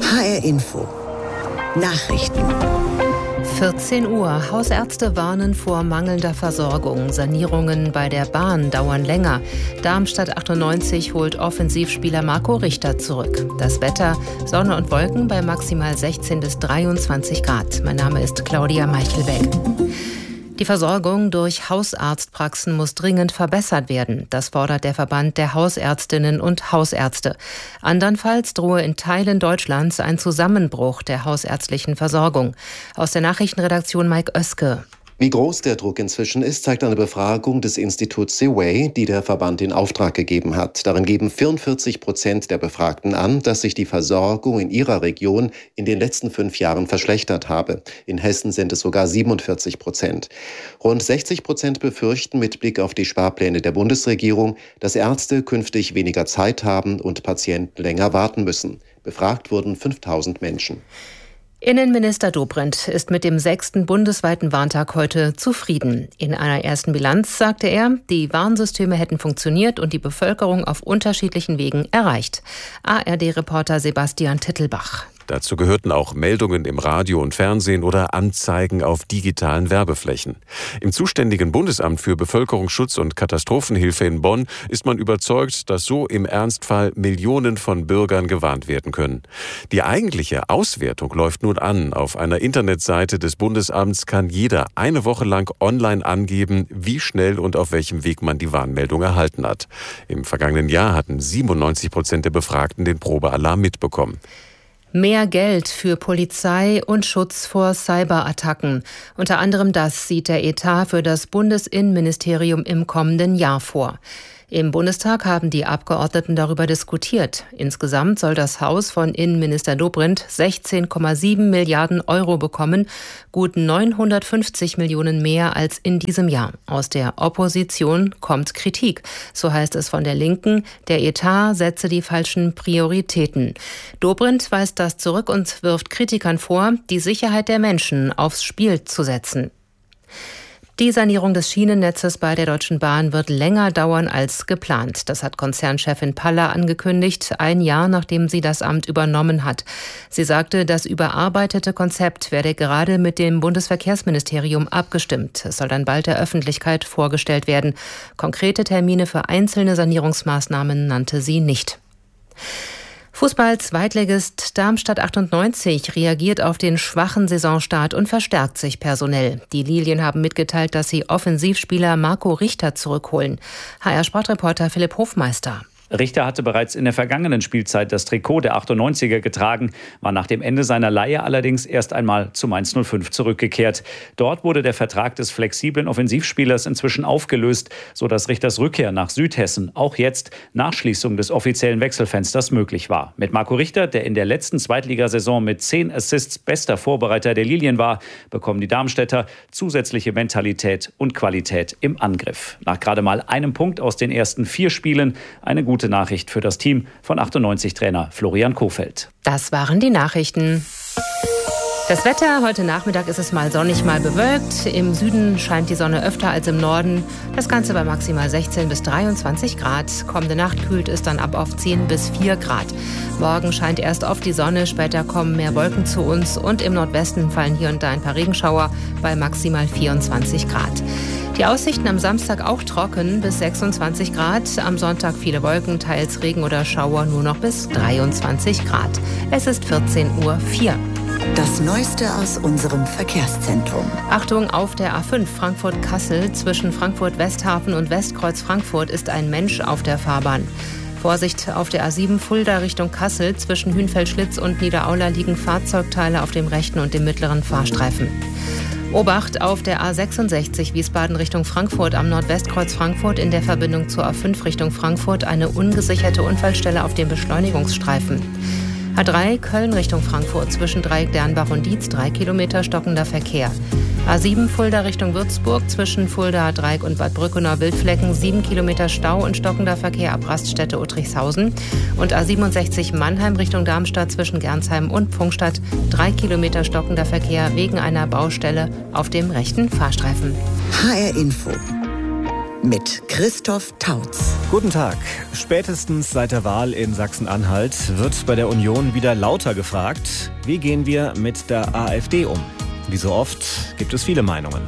HR Info. Nachrichten. 14 Uhr. Hausärzte warnen vor mangelnder Versorgung. Sanierungen bei der Bahn dauern länger. Darmstadt 98 holt Offensivspieler Marco Richter zurück. Das Wetter: Sonne und Wolken bei maximal 16 bis 23 Grad. Mein Name ist Claudia Meichelbeck. Die Versorgung durch Hausarztpraxen muss dringend verbessert werden. Das fordert der Verband der Hausärztinnen und Hausärzte. Andernfalls drohe in Teilen Deutschlands ein Zusammenbruch der hausärztlichen Versorgung. Aus der Nachrichtenredaktion Mike Oeske. Wie groß der Druck inzwischen ist, zeigt eine Befragung des Instituts Seaway, die der Verband in Auftrag gegeben hat. Darin geben 44% der Befragten an, dass sich die Versorgung in ihrer Region in den letzten 5 Jahren verschlechtert habe. In Hessen sind es sogar 47%. Rund 60% befürchten mit Blick auf die Sparpläne der Bundesregierung, dass Ärzte künftig weniger Zeit haben und Patienten länger warten müssen. Befragt wurden 5000 Menschen. Innenminister Dobrindt ist mit dem 6. bundesweiten Warntag heute zufrieden. In einer ersten Bilanz sagte er, die Warnsysteme hätten funktioniert und die Bevölkerung auf unterschiedlichen Wegen erreicht. ARD-Reporter Sebastian Tittelbach. Dazu gehörten auch Meldungen im Radio und Fernsehen oder Anzeigen auf digitalen Werbeflächen. Im zuständigen Bundesamt für Bevölkerungsschutz und Katastrophenhilfe in Bonn ist man überzeugt, dass so im Ernstfall Millionen von Bürgern gewarnt werden können. Die eigentliche Auswertung läuft nun an. Auf einer Internetseite des Bundesamts kann jeder eine Woche lang online angeben, wie schnell und auf welchem Weg man die Warnmeldung erhalten hat. Im vergangenen Jahr hatten 97% der Befragten den Probealarm mitbekommen. Mehr Geld für Polizei und Schutz vor Cyberattacken. Unter anderem das sieht der Etat für das Bundesinnenministerium im kommenden Jahr vor. Im Bundestag haben die Abgeordneten darüber diskutiert. Insgesamt soll das Haus von Innenminister Dobrindt 16,7 Milliarden Euro bekommen, gut 950 Millionen mehr als in diesem Jahr. Aus der Opposition kommt Kritik. So heißt es von der Linken, der Etat setze die falschen Prioritäten. Dobrindt weist das zurück und wirft Kritikern vor, die Sicherheit der Menschen aufs Spiel zu setzen. Die Sanierung des Schienennetzes bei der Deutschen Bahn wird länger dauern als geplant. Das hat Konzernchefin Paller angekündigt, 1 Jahr nachdem sie das Amt übernommen hat. Sie sagte, das überarbeitete Konzept werde gerade mit dem Bundesverkehrsministerium abgestimmt. Es soll dann bald der Öffentlichkeit vorgestellt werden. Konkrete Termine für einzelne Sanierungsmaßnahmen nannte sie nicht. Fußball-Zweitligist Darmstadt 98 reagiert auf den schwachen Saisonstart und verstärkt sich personell. Die Lilien haben mitgeteilt, dass sie Offensivspieler Marco Richter zurückholen. HR-Sportreporter Philipp Hofmeister. Richter hatte bereits in der vergangenen Spielzeit das Trikot der 98er getragen, war nach dem Ende seiner Leihe allerdings erst einmal zu Mainz 05 zurückgekehrt. Dort wurde der Vertrag des flexiblen Offensivspielers inzwischen aufgelöst, sodass Richters Rückkehr nach Südhessen auch jetzt nach Schließung des offiziellen Wechselfensters möglich war. Mit Marco Richter, der in der letzten Zweitligasaison mit 10 Assists bester Vorbereiter der Lilien war, bekommen die Darmstädter zusätzliche Mentalität und Qualität im Angriff. Nach gerade mal einem Punkt aus den ersten 4 Spielen eine gute Nachricht für das Team von 98-Trainer Florian Kohfeldt. Das waren die Nachrichten. Das Wetter: Heute Nachmittag ist es mal sonnig, mal bewölkt. Im Süden scheint die Sonne öfter als im Norden. Das Ganze bei maximal 16 bis 23 Grad. Kommende Nacht kühlt es dann ab auf 10 bis 4 Grad. Morgen scheint erst oft die Sonne, später kommen mehr Wolken zu uns und im Nordwesten fallen hier und da ein paar Regenschauer bei maximal 24 Grad. Die Aussichten am Samstag auch trocken bis 26 Grad. Am Sonntag viele Wolken, teils Regen oder Schauer, nur noch bis 23 Grad. Es ist 14:04 Uhr. Das Neueste aus unserem Verkehrszentrum. Achtung, auf der A5 Frankfurt-Kassel zwischen Frankfurt-Westhafen und Westkreuz Frankfurt ist ein Mensch auf der Fahrbahn. Vorsicht auf der A7 Fulda Richtung Kassel. Zwischen Hünfeld-Schlitz und Niederaula liegen Fahrzeugteile auf dem rechten und dem mittleren Fahrstreifen. Obacht auf der A66 Wiesbaden Richtung Frankfurt am Nordwestkreuz Frankfurt in der Verbindung zur A5 Richtung Frankfurt eine ungesicherte Unfallstelle auf dem Beschleunigungsstreifen. A3 Köln Richtung Frankfurt zwischen Dreieck Dernbach und Dietz 3 Kilometer stockender Verkehr. A7 Fulda Richtung Würzburg zwischen Fulda, Dreieck und Bad Brückener Wildflecken 7 Kilometer Stau und stockender Verkehr ab Raststätte Uttrichshausen. Und A67 Mannheim Richtung Darmstadt zwischen Gernsheim und Pfungstadt 3 Kilometer stockender Verkehr wegen einer Baustelle auf dem rechten Fahrstreifen. HR Info. mit Christoph Tautz. Guten Tag. Spätestens seit der Wahl in Sachsen-Anhalt wird bei der Union wieder lauter gefragt, wie gehen wir mit der AfD um? Wie so oft gibt es viele Meinungen.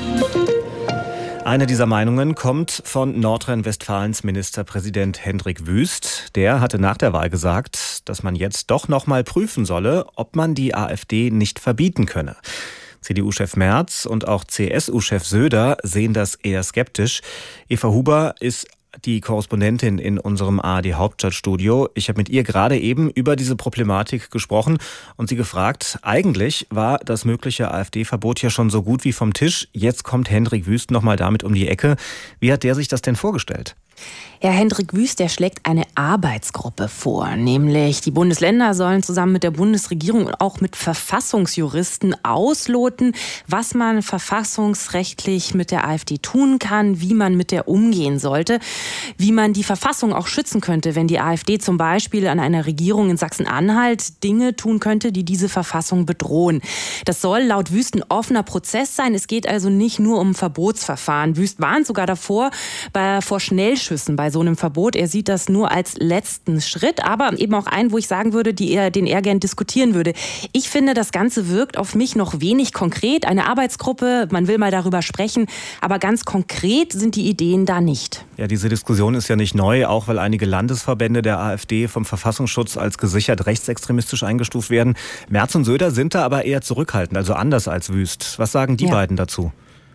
Eine dieser Meinungen kommt von Nordrhein-Westfalens Ministerpräsident Hendrik Wüst. Der hatte nach der Wahl gesagt, dass man jetzt doch noch mal prüfen solle, ob man die AfD nicht verbieten könne. CDU-Chef Merz und auch CSU-Chef Söder sehen das eher skeptisch. Eva Huber ist die Korrespondentin in unserem ARD-Hauptstadtstudio. Ich habe mit ihr gerade eben über diese Problematik gesprochen und sie gefragt, eigentlich war das mögliche AfD-Verbot ja schon so gut wie vom Tisch. Jetzt kommt Hendrik Wüst noch mal damit um die Ecke. Wie hat der sich das denn vorgestellt? Ja, Hendrik Wüst, der schlägt eine Arbeitsgruppe vor, nämlich die Bundesländer sollen zusammen mit der Bundesregierung und auch mit Verfassungsjuristen ausloten, was man verfassungsrechtlich mit der AfD tun kann, wie man mit der umgehen sollte, wie man die Verfassung auch schützen könnte, wenn die AfD zum Beispiel an einer Regierung in Sachsen-Anhalt Dinge tun könnte, die diese Verfassung bedrohen. Das soll laut Wüst ein offener Prozess sein. Es geht also nicht nur um Verbotsverfahren. Wüst warnt sogar davor, vor Schnellschüssen bei so einem Verbot. Er sieht das nur als letzten Schritt, aber eben auch einen, wo ich sagen würde, den er gern diskutieren würde. Ich finde, das Ganze wirkt auf mich noch wenig konkret. Eine Arbeitsgruppe, man will mal darüber sprechen, aber ganz konkret sind die Ideen da nicht. Ja, diese Diskussion ist ja nicht neu, auch weil einige Landesverbände der AfD vom Verfassungsschutz als gesichert rechtsextremistisch eingestuft werden. Merz und Söder sind da aber eher zurückhaltend, also anders als Wüst. Was sagen die beiden dazu?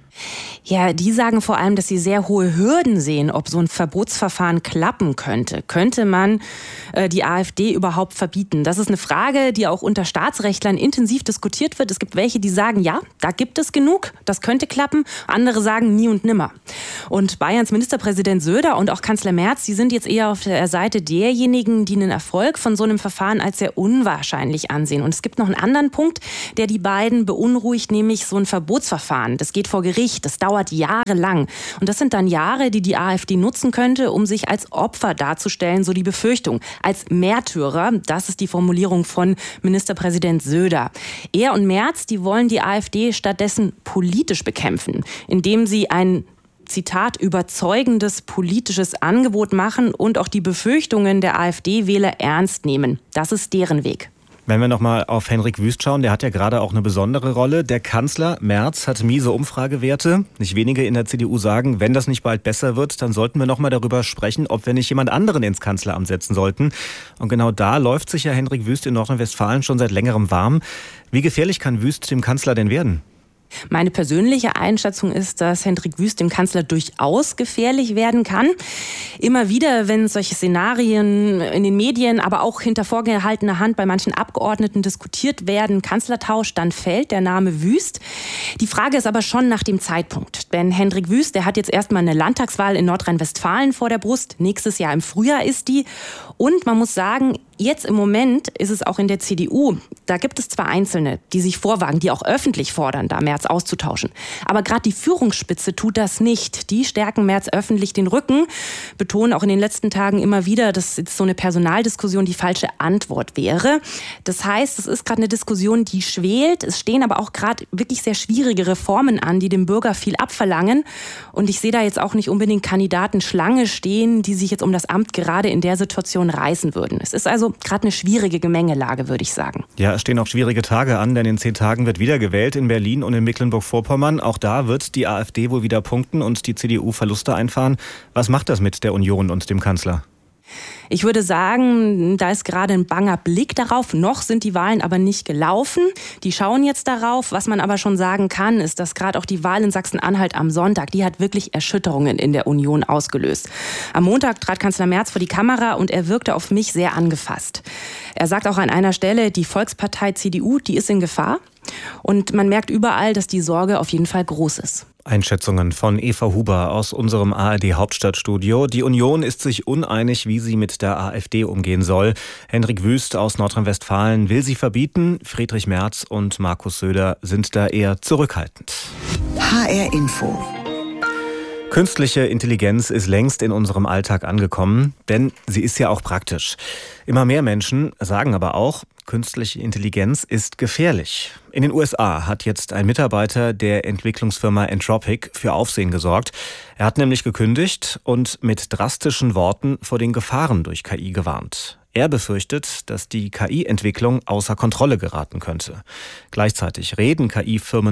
Ja, die sagen vor allem, dass sie sehr hohe Hürden sehen, ob so ein Verbotsverfahren klappen könnte. Könnte man die AfD überhaupt verbieten? Das ist eine Frage, die auch unter Staatsrechtlern intensiv diskutiert wird. Es gibt welche, die sagen, ja, da gibt es genug, das könnte klappen. Andere sagen nie und nimmer. Und Bayerns Ministerpräsident Söder und auch Kanzler Merz, die sind jetzt eher auf der Seite derjenigen, die einen Erfolg von so einem Verfahren als sehr unwahrscheinlich ansehen. Und es gibt noch einen anderen Punkt, der die beiden beunruhigt, nämlich so ein Verbotsverfahren. Das geht vor Gericht. Das dauert jahrelang. Und das sind dann Jahre, die die AfD nutzen könnte, um sich als Opfer darzustellen, so die Befürchtung. Als Märtyrer, das ist die Formulierung von Ministerpräsident Söder. Er und Merz, die wollen die AfD stattdessen politisch bekämpfen, indem sie ein Zitat, überzeugendes politisches Angebot machen und auch die Befürchtungen der AfD-Wähler ernst nehmen. Das ist deren Weg. Wenn wir nochmal auf Hendrik Wüst schauen, der hat ja gerade auch eine besondere Rolle. Der Kanzler Merz hat miese Umfragewerte. Nicht wenige in der CDU sagen, wenn das nicht bald besser wird, dann sollten wir nochmal darüber sprechen, ob wir nicht jemand anderen ins Kanzleramt setzen sollten. Und genau da läuft sich ja Hendrik Wüst in Nordrhein-Westfalen schon seit längerem warm. Wie gefährlich kann Wüst dem Kanzler denn werden? Meine persönliche Einschätzung ist, dass Hendrik Wüst dem Kanzler durchaus gefährlich werden kann. Immer wieder, wenn solche Szenarien in den Medien, aber auch hinter vorgehaltener Hand bei manchen Abgeordneten diskutiert werden, Kanzlertausch, dann fällt der Name Wüst. Die Frage ist aber schon nach dem Zeitpunkt. Denn Hendrik Wüst, der hat jetzt erstmal eine Landtagswahl in Nordrhein-Westfalen vor der Brust. Nächstes Jahr im Frühjahr ist die. Und man muss sagen, jetzt im Moment ist es auch in der CDU, da gibt es zwar Einzelne, die sich vorwagen, die auch öffentlich fordern, da Merz auszutauschen. Aber gerade die Führungsspitze tut das nicht. Die stärken Merz öffentlich den Rücken, betonen auch in den letzten Tagen immer wieder, dass jetzt so eine Personaldiskussion die falsche Antwort wäre. Das heißt, es ist gerade eine Diskussion, die schwelt. Es stehen aber auch gerade wirklich sehr schwierige Reformen an, die dem Bürger viel abverlangen. Und ich sehe da jetzt auch nicht unbedingt Kandidaten Schlange stehen, die sich jetzt um das Amt gerade in der Situation reißen würden. Es ist also gerade eine schwierige Gemengelage, würde ich sagen. Ja, es stehen auch schwierige Tage an, denn in 10 Tagen wird wieder gewählt in Berlin und in Mecklenburg-Vorpommern. Auch da wird die AfD wohl wieder punkten und die CDU Verluste einfahren. Was macht das mit der Union und dem Kanzler? Ich würde sagen, da ist gerade ein banger Blick darauf. Noch sind die Wahlen aber nicht gelaufen. Die schauen jetzt darauf. Was man aber schon sagen kann, ist, dass gerade auch die Wahl in Sachsen-Anhalt am Sonntag, die hat wirklich Erschütterungen in der Union ausgelöst. Am Montag trat Kanzler Merz vor die Kamera und er wirkte auf mich sehr angefasst. Er sagt auch an einer Stelle, die Volkspartei CDU, die ist in Gefahr. Und man merkt überall, dass die Sorge auf jeden Fall groß ist. Einschätzungen von Eva Huber aus unserem ARD-Hauptstadtstudio. Die Union ist sich uneinig, wie sie mit der AfD umgehen soll. Hendrik Wüst aus Nordrhein-Westfalen will sie verbieten. Friedrich Merz und Markus Söder sind da eher zurückhaltend. HR Info. Künstliche Intelligenz ist längst in unserem Alltag angekommen, denn sie ist ja auch praktisch. Immer mehr Menschen sagen aber auch, künstliche Intelligenz ist gefährlich. In den USA hat jetzt ein Mitarbeiter der Entwicklungsfirma Anthropic für Aufsehen gesorgt. Er hat nämlich gekündigt und mit drastischen Worten vor den Gefahren durch KI gewarnt. Er befürchtet, dass die KI-Entwicklung außer Kontrolle geraten könnte. Gleichzeitig reden KI-Firmen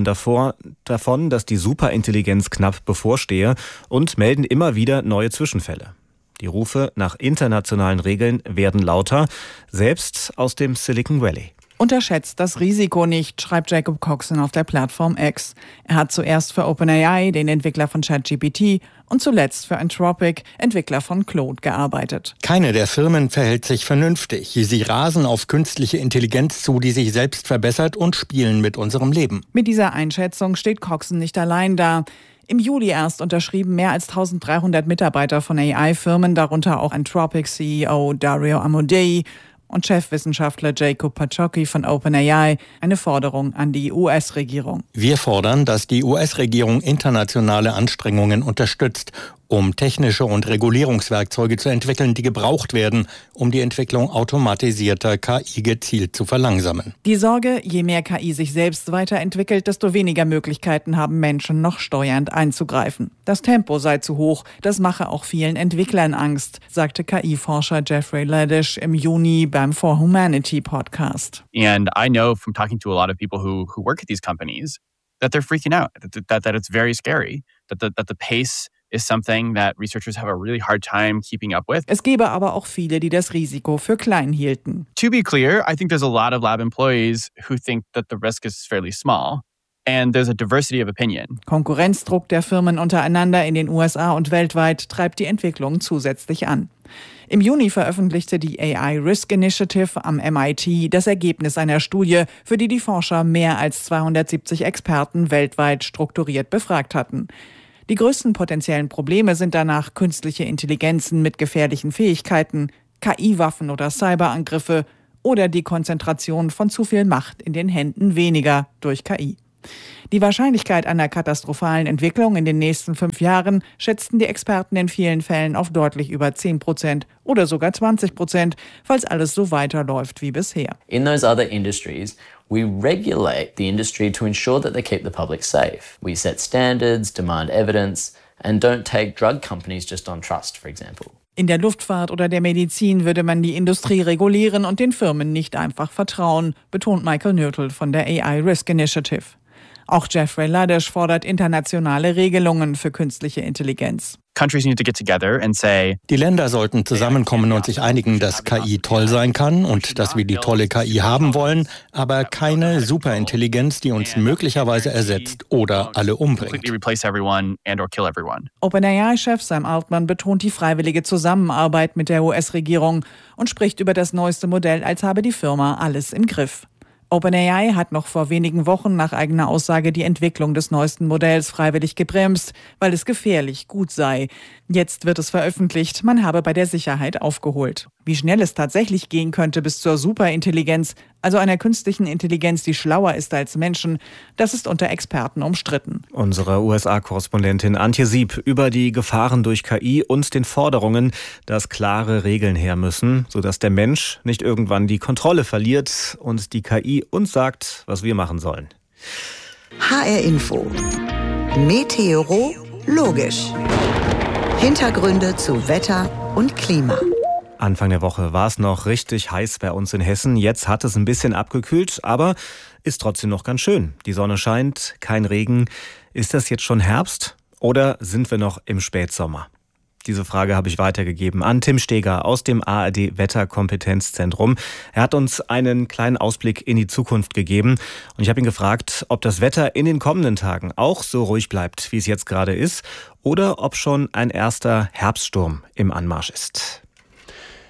davon, dass die Superintelligenz knapp bevorstehe und melden immer wieder neue Zwischenfälle. Die Rufe nach internationalen Regeln werden lauter, selbst aus dem Silicon Valley. Unterschätzt das Risiko nicht, schreibt Jacob Coxon auf der Plattform X. Er hat zuerst für OpenAI, den Entwickler von ChatGPT, und zuletzt für Anthropic, Entwickler von Claude, gearbeitet. Keine der Firmen verhält sich vernünftig. Sie rasen auf künstliche Intelligenz zu, die sich selbst verbessert, und spielen mit unserem Leben. Mit dieser Einschätzung steht Coxon nicht allein da. Im Juli erst unterschrieben mehr als 1300 Mitarbeiter von AI-Firmen, darunter auch Anthropic-CEO Dario Amodei und Chefwissenschaftler Jacob Pachocki von OpenAI, eine Forderung an die US-Regierung. Wir fordern, dass die US-Regierung internationale Anstrengungen unterstützt, um technische und Regulierungswerkzeuge zu entwickeln, die gebraucht werden, um die Entwicklung automatisierter KI gezielt zu verlangsamen. Die Sorge, je mehr KI sich selbst weiterentwickelt, desto weniger Möglichkeiten haben Menschen, noch steuernd einzugreifen. Das Tempo sei zu hoch, das mache auch vielen Entwicklern Angst, sagte KI-Forscher Jeffrey Ladish im Juni beim For Humanity Podcast. And I know from talking to a lot of people who work at these companies that they're freaking out, that it's very scary, that the pace is something that researchers have a really hard time keeping up with. Es gebe aber auch viele, die das Risiko für klein hielten. To be clear, I think there's a lot of lab employees who think that the risk is fairly small. And there's a diversity of opinion. Konkurrenzdruck der Firmen untereinander in den USA und weltweit treibt die Entwicklung zusätzlich an. Im Juni veröffentlichte die AI Risk Initiative am MIT das Ergebnis einer Studie, für die Forscher mehr als 270 Experten weltweit strukturiert befragt hatten. Die größten potenziellen Probleme sind danach künstliche Intelligenzen mit gefährlichen Fähigkeiten, KI-Waffen oder Cyberangriffe oder die Konzentration von zu viel Macht in den Händen weniger durch KI. Die Wahrscheinlichkeit einer katastrophalen Entwicklung in den nächsten 5 Jahren schätzten die Experten in vielen Fällen auf deutlich über 10% oder sogar 20%, falls alles so weiterläuft wie bisher. In those other industries, we regulate the industry to ensure that they keep the public safe. We set standards, demand evidence, and don't take drug companies just on trust, for example. In der Luftfahrt oder der Medizin würde man die Industrie regulieren und den Firmen nicht einfach vertrauen, betont Michael Nötl von der AI Risk Initiative. Auch Jeffrey Ladish fordert internationale Regelungen für künstliche Intelligenz. Countries need to get together and say, die Länder sollten zusammenkommen und sich einigen, dass KI toll sein kann und dass wir die tolle KI haben wollen, aber keine Superintelligenz, die uns möglicherweise ersetzt oder alle umbringt. OpenAI-Chef Sam Altman betont die freiwillige Zusammenarbeit mit der US-Regierung und spricht über das neueste Modell, als habe die Firma alles im Griff. OpenAI hat noch vor wenigen Wochen nach eigener Aussage die Entwicklung des neuesten Modells freiwillig gebremst, weil es gefährlich gut sei. Jetzt wird es veröffentlicht, man habe bei der Sicherheit aufgeholt. Wie schnell es tatsächlich gehen könnte bis zur Superintelligenz, also einer künstlichen Intelligenz, die schlauer ist als Menschen, das ist unter Experten umstritten. Unsere USA-Korrespondentin Antje Sieb über die Gefahren durch KI und den Forderungen, dass klare Regeln her müssen, sodass der Mensch nicht irgendwann die Kontrolle verliert und die KI uns sagt, was wir machen sollen. HR Info. Meteorologisch. Hintergründe zu Wetter und Klima. Anfang der Woche war es noch richtig heiß bei uns in Hessen. Jetzt hat es ein bisschen abgekühlt, aber ist trotzdem noch ganz schön. Die Sonne scheint, kein Regen. Ist das jetzt schon Herbst oder sind wir noch im Spätsommer? Diese Frage habe ich weitergegeben an Tim Steger aus dem ARD Wetterkompetenzzentrum. Er hat uns einen kleinen Ausblick in die Zukunft gegeben. Und ich habe ihn gefragt, ob das Wetter in den kommenden Tagen auch so ruhig bleibt, wie es jetzt gerade ist, oder ob schon ein erster Herbststurm im Anmarsch ist.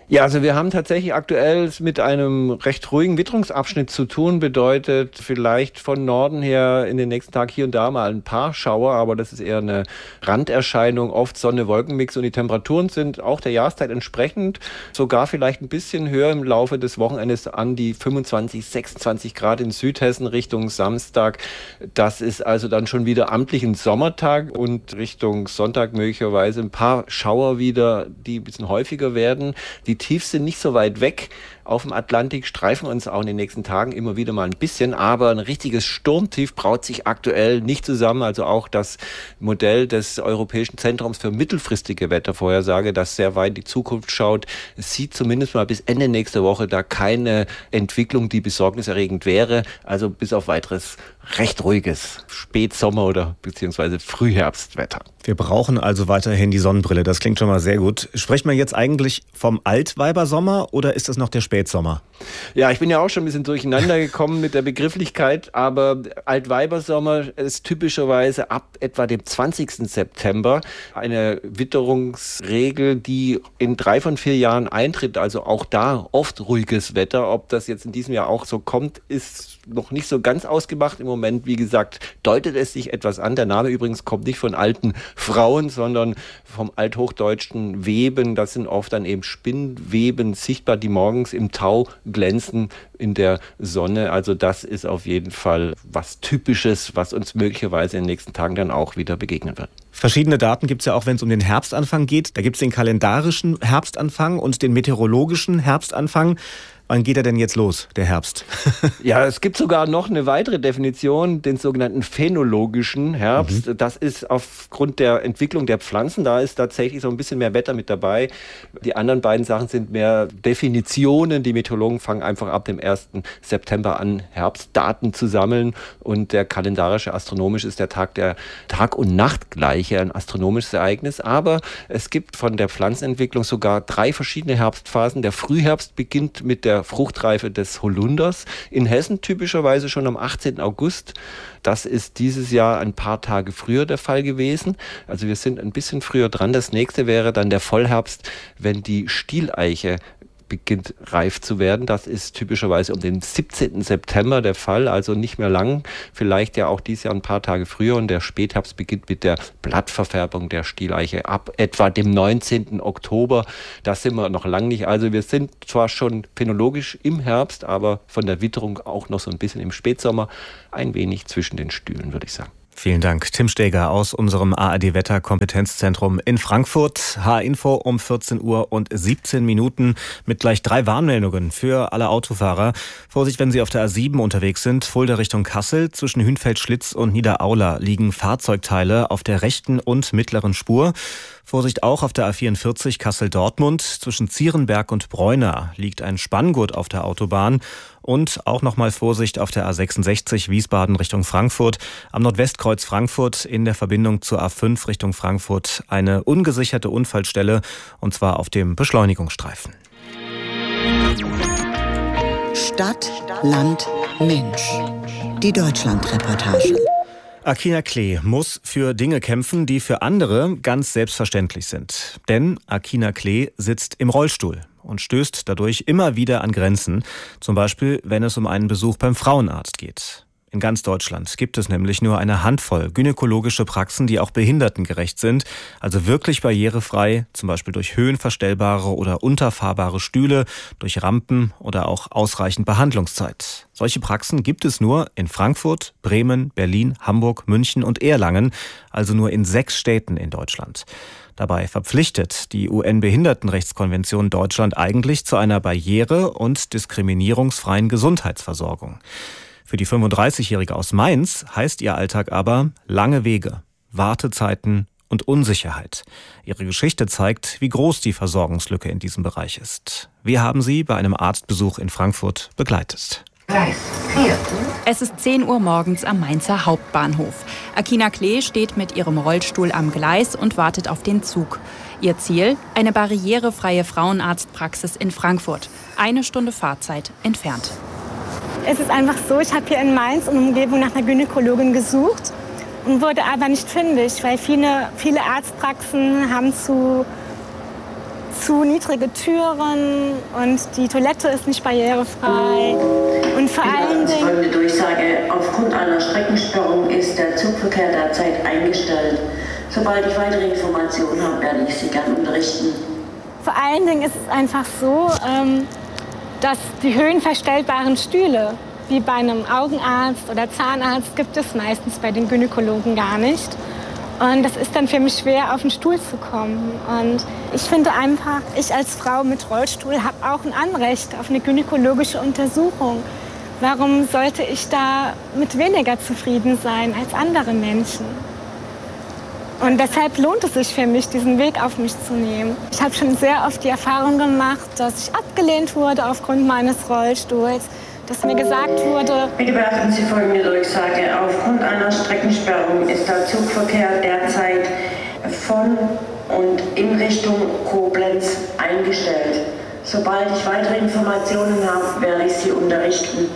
Ja, also wir haben tatsächlich aktuell mit einem recht ruhigen Witterungsabschnitt zu tun. Bedeutet vielleicht von Norden her in den nächsten Tagen hier und da mal ein paar Schauer, aber das ist eher eine Randerscheinung. Oft Sonne-Wolken-Mix und die Temperaturen sind auch der Jahreszeit entsprechend sogar vielleicht ein bisschen höher im Laufe des Wochenendes an die 25, 26 Grad in Südhessen Richtung Samstag. Das ist also dann schon wieder amtlich ein Sommertag und Richtung Sonntag möglicherweise ein paar Schauer wieder, die ein bisschen häufiger werden. Die Tiefs sind nicht so weit weg. Auf dem Atlantik streifen uns auch in den nächsten Tagen immer wieder mal ein bisschen, aber ein richtiges Sturmtief braut sich aktuell nicht zusammen. Also auch das Modell des Europäischen Zentrums für mittelfristige Wettervorhersage, das sehr weit in die Zukunft schaut, sieht zumindest mal bis Ende nächster Woche da keine Entwicklung, die besorgniserregend wäre. Also bis auf weiteres recht ruhiges Spätsommer- oder beziehungsweise Frühherbstwetter. Wir brauchen also weiterhin die Sonnenbrille. Das klingt schon mal sehr gut. Sprechen wir jetzt eigentlich vom Altweibersommer oder ist das noch der Spätsommer? Ja, ich bin ja auch schon ein bisschen durcheinander gekommen mit der Begrifflichkeit, aber Altweibersommer ist typischerweise ab etwa dem 20. September eine Witterungsregel, die in 3 von 4 Jahren eintritt. Also auch da oft ruhiges Wetter. Ob das jetzt in diesem Jahr auch so kommt, ist noch nicht so ganz ausgemacht. Im Moment, wie gesagt, deutet es sich etwas an. Der Name übrigens kommt nicht von alten Frauen, sondern vom althochdeutschen Weben. Das sind oft dann eben Spinnweben sichtbar, die morgens im Tau glänzen in der Sonne. Also das ist auf jeden Fall was Typisches, was uns möglicherweise in den nächsten Tagen dann auch wieder begegnen wird. Verschiedene Daten gibt es ja auch, wenn es um den Herbstanfang geht. Da gibt es den kalendarischen Herbstanfang und den meteorologischen Herbstanfang. Wann geht er denn jetzt los, der Herbst? Ja, es gibt sogar noch eine weitere Definition, den sogenannten phänologischen Herbst. Das ist aufgrund der Entwicklung der Pflanzen, da ist tatsächlich so ein bisschen mehr Wetter mit dabei. Die anderen beiden Sachen sind mehr Definitionen. Die Meteorologen fangen einfach ab dem 1. September an, Herbstdaten zu sammeln. Und der kalendarische astronomische ist der Tag- und Nachtgleiche, ein astronomisches Ereignis. Aber es gibt von der Pflanzenentwicklung sogar 3 verschiedene Herbstphasen. Der Frühherbst beginnt mit der Fruchtreife des Holunders. In Hessen typischerweise schon am 18. August. Das ist dieses Jahr ein paar Tage früher der Fall gewesen. Also wir sind ein bisschen früher dran. Das nächste wäre dann der Vollherbst, wenn die Stieleiche beginnt reif zu werden. Das ist typischerweise um den 17. September der Fall, also nicht mehr lang. Vielleicht ja auch dieses Jahr ein paar Tage früher. Und der Spätherbst beginnt mit der Blattverfärbung der Stieleiche ab etwa dem 19. Oktober. Das sind wir noch lang nicht. Also wir sind zwar schon phänologisch im Herbst, aber von der Witterung auch noch so ein bisschen im Spätsommer. Ein wenig zwischen den Stühlen, würde ich sagen. Vielen Dank. Tim Steger aus unserem ARD-Wetter-Kompetenzzentrum in Frankfurt. H-Info um 14 Uhr und 17 Minuten mit gleich 3 Warnmeldungen für alle Autofahrer. Vorsicht, wenn Sie auf der A7 unterwegs sind. Fulda Richtung Kassel. Zwischen Hünfeld-Schlitz und Niederaula liegen Fahrzeugteile auf der rechten und mittleren Spur. Vorsicht auch auf der A44 Kassel-Dortmund. Zwischen Zierenberg und Bräuna liegt ein Spanngurt auf der Autobahn. Und auch nochmal Vorsicht auf der A66 Wiesbaden Richtung Frankfurt. Am Nordwestkreuz Frankfurt in der Verbindung zur A5 Richtung Frankfurt eine ungesicherte Unfallstelle, und zwar auf dem Beschleunigungsstreifen. Stadt, Land, Mensch. Die Deutschland-Reportage. Akina Klee muss für Dinge kämpfen, die für andere ganz selbstverständlich sind. Denn Akina Klee sitzt im Rollstuhl und stößt dadurch immer wieder an Grenzen. Zum Beispiel, wenn es um einen Besuch beim Frauenarzt geht. In ganz Deutschland gibt es nämlich nur eine Handvoll gynäkologische Praxen, die auch behindertengerecht sind, also wirklich barrierefrei, zum Beispiel durch höhenverstellbare oder unterfahrbare Stühle, durch Rampen oder auch ausreichend Behandlungszeit. Solche Praxen gibt es nur in Frankfurt, Bremen, Berlin, Hamburg, München und Erlangen, also nur in 6 Städten in Deutschland. Dabei verpflichtet die UN-Behindertenrechtskonvention Deutschland eigentlich zu einer barriere- und diskriminierungsfreien Gesundheitsversorgung. Für die 35-Jährige aus Mainz heißt ihr Alltag aber lange Wege, Wartezeiten und Unsicherheit. Ihre Geschichte zeigt, wie groß die Versorgungslücke in diesem Bereich ist. Wir haben sie bei einem Arztbesuch in Frankfurt begleitet. Es ist 10 Uhr morgens am Mainzer Hauptbahnhof. Akina Klee steht mit ihrem Rollstuhl am Gleis und wartet auf den Zug. Ihr Ziel? Eine barrierefreie Frauenarztpraxis in Frankfurt. 1 Stunde Fahrzeit entfernt. Es ist einfach so, ich habe hier in Mainz und Umgebung nach einer Gynäkologin gesucht und wurde aber nicht fündig, weil viele Arztpraxen haben zu zu niedrige Türen und die Toilette ist nicht barrierefrei. Und vor allen Dingen folgende Durchsage: Aufgrund einer Streckensperrung ist der Zugverkehr derzeit eingestellt. Sobald ich weitere Informationen habe, werde ich Sie gern unterrichten. Vor allen Dingen ist es einfach so, dass die höhenverstellbaren Stühle, wie bei einem Augenarzt oder Zahnarzt, gibt es meistens bei den Gynäkologen gar nicht. Und das ist dann für mich schwer, auf den Stuhl zu kommen. Und ich finde einfach, ich als Frau mit Rollstuhl habe auch ein Anrecht auf eine gynäkologische Untersuchung. Warum sollte ich da mit weniger zufrieden sein als andere Menschen? Und deshalb lohnt es sich für mich, diesen Weg auf mich zu nehmen. Ich habe schon sehr oft die Erfahrung gemacht, dass ich abgelehnt wurde aufgrund meines Rollstuhls, dass mir gesagt wurde: Bitte beachten Sie folgende Durchsage: Aufgrund einer Streckensperrung ist der Zugverkehr derzeit von und in Richtung Koblenz eingestellt. Sobald ich weitere Informationen habe, werde ich Sie unterrichten.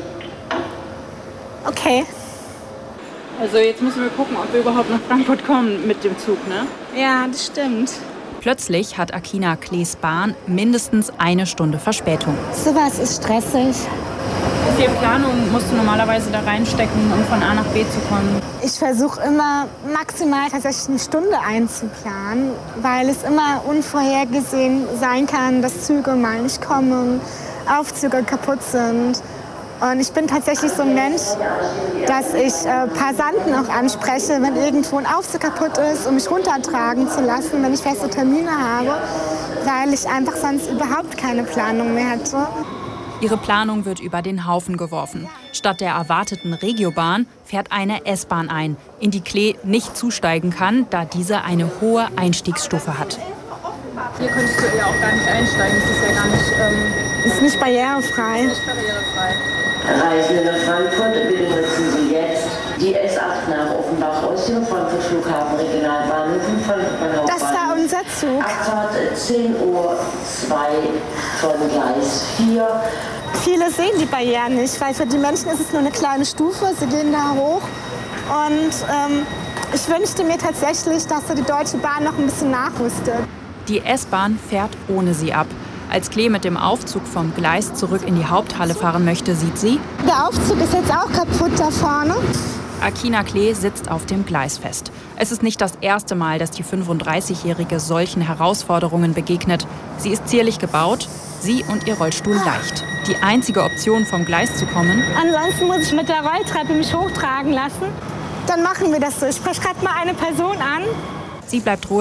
Okay. Also jetzt müssen wir gucken, ob wir überhaupt nach Frankfurt kommen mit dem Zug, ne? Ja, das stimmt. Plötzlich hat Akina Klees Bahn mindestens 1 Stunde Verspätung. Sowas ist stressig. Wie viel Planung musst du normalerweise da reinstecken, um von A nach B zu kommen? Ich versuche immer maximal tatsächlich 1 Stunde einzuplanen, weil es immer unvorhergesehen sein kann, dass Züge mal nicht kommen, Aufzüge kaputt sind. Und ich bin tatsächlich so ein Mensch, dass ich Passanten auch anspreche, wenn irgendwo ein Aufzug kaputt ist, um mich runtertragen zu lassen, wenn ich feste Termine habe, weil ich einfach sonst überhaupt keine Planung mehr hätte. Ihre Planung wird über den Haufen geworfen. Statt der erwarteten Regiobahn fährt eine S-Bahn ein, in die Klee nicht zusteigen kann, da diese eine hohe Einstiegsstufe hat. Hier könntest du ja auch gar nicht einsteigen, das ist ja gar nicht... ist nicht barrierefrei. Nicht barrierefrei. Reisende nach Frankfurt, bitte nutzen Sie jetzt die S8 nach Offenbach aus dem Frankfurt Flughafen Regionalbahnhof und Frankfurt Hauptbahnhof. Das war unser Zug. Abfahrt 10:02 Uhr von Gleis 4. Viele sehen die Barrieren nicht, weil für die Menschen ist es nur eine kleine Stufe. Sie gehen da hoch. Und ich wünschte mir tatsächlich, dass so die Deutsche Bahn noch ein bisschen nachrüstet. Die S-Bahn fährt ohne sie ab. Als Klee mit dem Aufzug vom Gleis zurück in die Haupthalle fahren möchte, sieht sie: Der Aufzug ist jetzt auch kaputt da vorne. Akina Klee sitzt auf dem Gleis fest. Es ist nicht das erste Mal, dass die 35-Jährige solchen Herausforderungen begegnet. Sie ist zierlich gebaut, sie und ihr Rollstuhl leicht. Die einzige Option, vom Gleis zu kommen: Ansonsten muss ich mit der Rolltreppe mich hochtragen lassen. Dann machen wir das so. Ich spreche gerade mal eine Person an. Sie bleibt ruhig.